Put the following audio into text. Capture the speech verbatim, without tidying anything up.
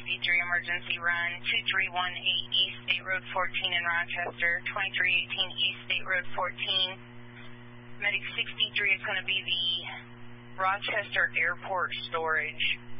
fifty-three emergency run, two three one eight East State Road fourteen in Rochester, twenty-three eighteen East State Road fourteen. Medic sixty-three is going to be the Rochester Airport storage.